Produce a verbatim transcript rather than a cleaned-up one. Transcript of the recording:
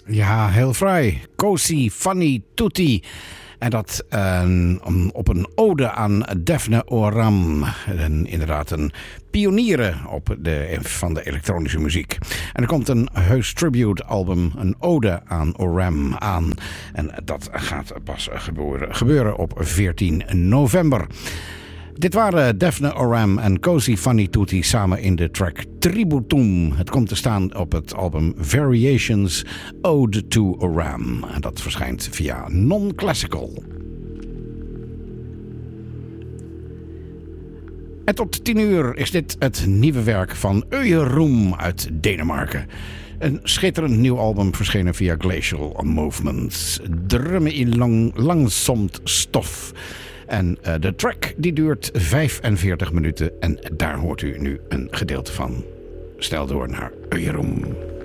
Ja, heel vrij. Cosi Fanny Tutti. En dat uh, op een ode aan Daphne Oram. En inderdaad een pioniere op de, van de elektronische muziek. En er komt een heus tribute album, een ode aan Oram aan. En dat gaat pas gebeuren, gebeuren op veertien november. Dit waren Daphne Oram en Cosi Fanny Tutti samen in de track Tributum. Het komt te staan op het album Variations Ode to Oram. En dat verschijnt via Non-Classical. En tot tien uur is dit het nieuwe werk van Øje Roem uit Denemarken. Een schitterend nieuw album verschenen via Glacial Movements. Drummen in lang, langzamt stof. En uh, de track die duurt vijfenveertig minuten en daar hoort u nu een gedeelte van. Stel door naar Øje Roem.